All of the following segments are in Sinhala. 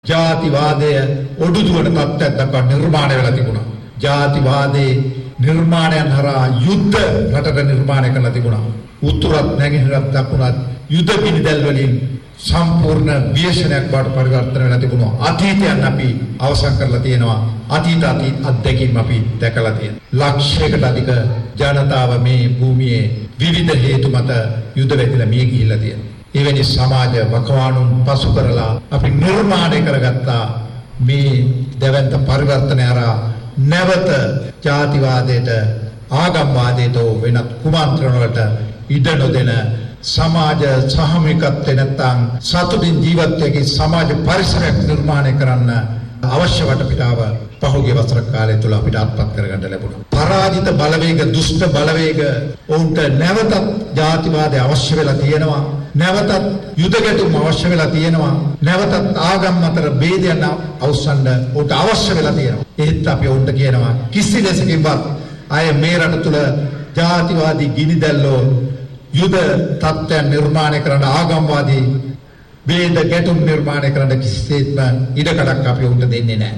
ජාතිවාදය ඔඩුදුවන තත්ත්වයක් දක්වා නිර්මාණය වෙලා තිබුණා. ජාතිවාදයේ නිර්මාණයන් හරහා යුද්ධ රටට නිර්මාණය කරලා තිබුණා. උතුරත් නැගෙනහිරත් දකුණත් යුද්ධ පිළිදැල් වලින් සම්පූර්ණ ව්‍යසනයක් බවට පරිවර්තන වෙලා තිබුණා. අතීතයන් අපි අවසන් කරලා තියෙනවා. අතීත අත්දැකීම් අපි දැකලා තියෙනවා. ලක්ෂයකට අධික ජනතාව මේ භූමියේ විවිධ හේතු මත යුද්ධ වෙදලා මිය ගිහිල්ලා තියෙනවා. එවැනි සමාජ වකවානුන් පසු කරලා අපි නිර්මාණය කරගත්තා මේ දැවැන්ත පරිවර්තනය හරහා නැවත ජාතිවාදයට ආගම්වාදයට වෙනත් කුමන්ත්‍රණ වලට ඉඩ නොදෙන සමාජ සහමිකත්වය නැත්නම් සතුටින් ජීවත් වෙකි සමාජ පරිසරයක් නිර්මාණය කරන්න අවශ්‍ය වටපිටාව පහුගිය වසර කාලය තුළ අපිට අත්පත් කරගන්න ලැබුණා. පරාජිත බලවේග දුෂ්ට බලවේග උන්ට නැවතත් ජාතිවාදය අවශ්‍ය වෙලා තියෙනවා. නැවතත් යුද ගැටුම් අවශ්‍ය වෙලා තියෙනවා. නැවතත් ආගම් අතර ભેදයන් අවසන්ඩ උන්ට අවශ්‍ය වෙලා තියෙනවා. ඒත් අපි උන්ට කියනවා කිසි ලෙසකින්වත් අය මේ රට තුළ ජාතිවාදී ගිනිදැල්ලෝ යුද තත්ත්වයන් නිර්මාණය කරන ආගම්වාදී ભેද ගැටුම් නිර්මාණය කරන කිසිසේත්ම ඉඩකඩක් අපි උන්ට දෙන්නේ නැහැ.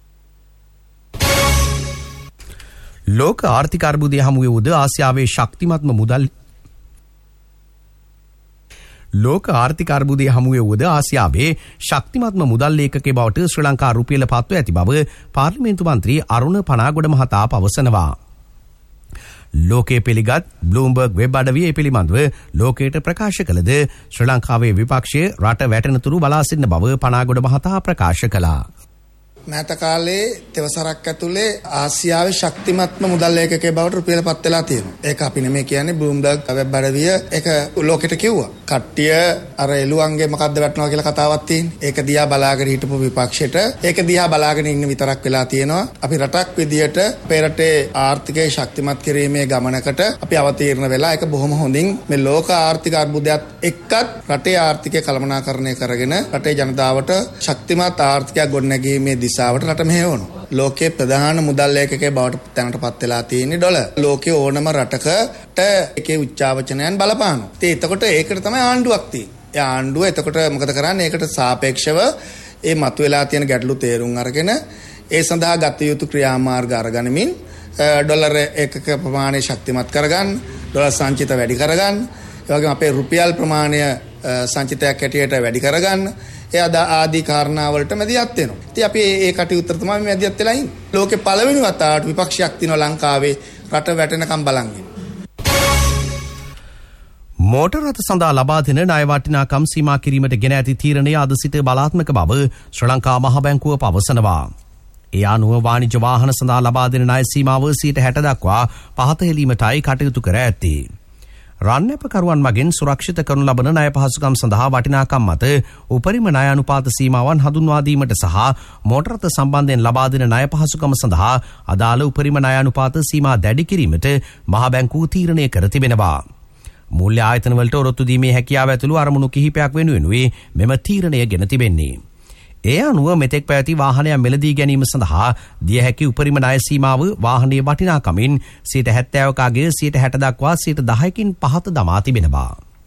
ලෝක ආර්ථික අර්බුදය හමුවේ වුද ආසියාවේ ශක්තිමත්ම මුදල් ලෝක ආර්ථික අර්බුදය හමුවේ වුද ආසියාවේ ශක්තිමත්ම මුදල් ලේඛකයෙකු බවට ශ්‍රී ලංකා රුපියල පත්ව ඇති බව පාර්ලිමේන්තු මන්ත්‍රී අරුණ පනාගොඩ මහතා පවසනවා. ලෝකයේ පිළිගත් බ්ලූම්බර්ග් වෙබ් අඩවිය පිළිබඳව ලෝකයට ප්‍රකාශ කළද ශ්‍රී ලංකාවේ විපක්ෂයේ රට වැටෙනතුරු බලා සිටින බව පනාගොඩ මහතා ප්‍රකාශ කළා. මෑත කාලේ තෙවසරක් ඇතුලේ ආසියාවේ ශක්තිමත්ම මුදල් ලේඛකයෙකු බවට රුපියල පත් වෙලා තියෙනවා. ඒක අපි නෙමෙයි කියන්නේ බ්ලූම්බර්ග් වෙබ් අඩවිය ඒක ලෝකෙට කිව්වා. කට්ටිය අර එළුවන්ගේ මොකද්ද වැටෙනවා කියලා කතාවක් තියෙන්නේ. ඒක දිහා බලාගෙන හිටපු විපක්ෂයට ඒක දිහා බලාගෙන ඉන්න විතරක් වෙලා තියෙනවා. අපි රටක් විදියට අපේ රටේ ආර්ථිකය ශක්තිමත් කිරීමේ ගමනකට අපි අවතීර්ණ වෙලා ඒක බොහොම හොඳින් මේ ලෝක ආර්ථික අර්බුදයත් එක්කත් රටේ ආර්ථිකය කළමනාකරණය කරගෙන රටේ ජනතාවට ශක්තිමත් ආර්ථිකයක් ගොඩනැගීමේ දිසාවට රට මෙහෙවනවා. ලෝකයේ ප්‍රධාන මුදල් ලේඛකයෙකු බවට තැනටපත් වෙලා තියෙන්නේ ඩොලර්. ලෝකයේ ඕනම රටකට ඒකේ උච්චාවචනයන් බලපානවා. ඉතින් එතකොට ඒකට තමයි ආණ්ඩුවක් තියෙන්නේ. ඒ ආණ්ඩුව එතකොට මොකද කරන්නේ? ඒකට සාපේක්ෂව ඒ මතුවලා තියෙන ගැටලු තේරුම් අරගෙන ඒ සඳහා ගත යුතු ක්‍රියාමාර්ග අරගනිමින් ඩොලර් එකක ප්‍රමාණය ශක්තිමත් කරගන්න, ඩොලර් සංචිත වැඩි කරගන්න, ඒ වගේම අපේ රුපියල් ප්‍රමාණය සංචිතයක් හැටියට වැඩි කරගන්න එයා ආදී කාරණාවලට මැදිහත් වෙනවා. ඉතින් අපි ඒ කටයුත්ත තමයි මැදිහත් වෙලා ඉන්නේ. ලෝකේ පළවෙනි වතාවට විපක්ෂයක් තියෙනවා ලංකාවේ රට වැටෙනකම් බලන් ඉන්න. මෝටර් රථ සඳහා ලබා දෙන ණය වටිනාකම් සීමා කිරීමට ගෙන ඇති තීරණය අද සිට බලාත්මක බව ශ්‍රී ලංකා මහ බැංකුව පවසනවා. ඒ අනුව වාණිජ්‍ය වාහන සඳහා ලබා දෙන ණය සීමාව 60% දක්වා පහත හෙලීමටයි කටයුතු කර ඇත්තේ. රන්ඇපකරුවන් මගින් සුරක්ෂිත කරනු ලබන ණය පහසුකම් සඳහා වටිනාකම් මත උපරිම ණය අනුපාත සීමාවන් හඳුන්වා දීමට සහ මෝටර් රථ සම්බන්ධයෙන් ලබා දෙන ණය පහසුකම සඳහා අදාළ උපරිම ණය අනුපාත සීමා දැඩි කිරීමට මහ බැංකුව තීරණය කර තිබෙනවා. මූල්‍ය ආයතන වලට ඔරොත්තු දීමේ හැකියාව ඇතුළු අරමුණු කිහිපයක් වෙනුවෙන් මෙම තීරණය ගෙන තිබෙන්නේ. ඒ අනුව මෙතෙක් පැවති වාහනයක් මිලදී ගැනීම සඳහා දිය හැකි උපරිම ණය සීමාව වාහනයේ වටිනාකමින් 70%කගේ 60% දක්වා 10%කින් පහත දමා තිබෙනවා.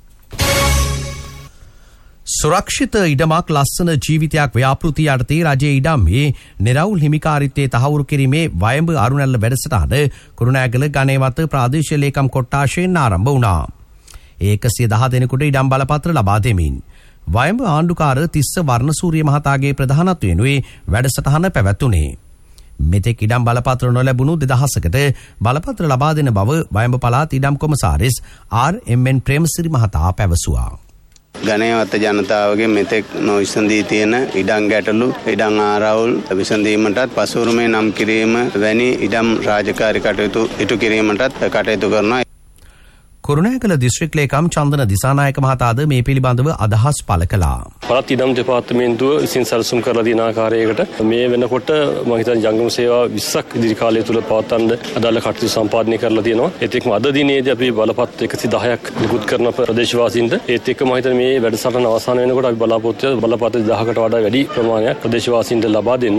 සුරක්ෂිත ඉඩමක් ලස්සන ජීවිතයක් ව්‍යාපෘති යටතේ රජයේ ඉඩම්හි නිරවුල් හිමිකාරිත්වයේ තහවුරු කිරීමේ වයඹ අරුණැල්ල වැඩසටහන කුරුණෑගල ගණේවත ප්‍රාදේශීය ලේකම් කොට්ටාශයෙන් ආරම්භ වුණා. 110 දෙනෙකුට ඉඩම් බලපත්‍ර ලබා දෙමින් වයඹ ආණ්ඩුකාර තිස්ස වර්ණසූරිය මහතාගේ ප්‍රධානත්වයෙන් වැඩසටහන පැවැත්වුණේ. මෙතෙක් ඉඩම් බලපත්‍ර නොලැබුණු 2000කට බලපත්‍ර ලබා දෙන බව වයඹ පළාත් ඉඩම් කොමසාරිස් ආර්.එම්.එන්. ප්‍රේමසිරි මහතා පැවසුවා. ගණේවත ජනතාවගේ මෙතෙක් නොවිසඳී තියෙන ඉඩම් ගැටලු, ඉඩම් ආරවුල් විසඳීමටත් පසුරුමේ නම් කිරීම වැනි ඉඩම් රාජකාරී කටයුතු ඉටු කිරීමටත් කටයුතු කරනවා. කුරුණෑගල දිස්ත්‍රික් ලේකම් චන්දන දිසානායක මහතාද මේ පිළිබඳව අදහස් පළ කළා. පළාත් ඉඩම් දෙපාර්තමේන්තුව විසින් සැලසුම් කරලා දින ආකාරයකට මේ වෙනකොට මම හිතන්නේ ජංගම සේවා 20ක් ඉදිරි කාලය තුල පවත්වන්න අදාළ කටයුතු සම්පාදනය කරලා තියෙනවා. ඒත් එක්කම අද දිනේදී අපි බලපත් 110ක් නිකුත් කරන ප්‍රදේශවාසීන්ට ඒත් එක්ක මම හිතන්නේ මේ වැඩසටහන අවසන් වෙනකොට අපි බලාපොරොත්තු වෙන බලපත් 1000කට වඩා වැඩි ප්‍රමාණයක් ප්‍රදේශවාසීන්ට ලබා දෙන්න.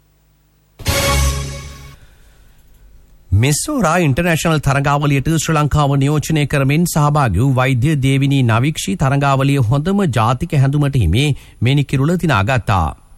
මෙස්සෝරා ඉන්ටර්නැෂනල් තරඟාවලියට ශ්‍රී ලංකාව නියෝජනය කරමින් සහභාගී වූ වෛද්‍ය දේවිනී නවික්ෂි තරඟාවලිය හොඳම ජාතික හැඳුමට හිමි මෙනි කිරුළ දිනාගත්තා.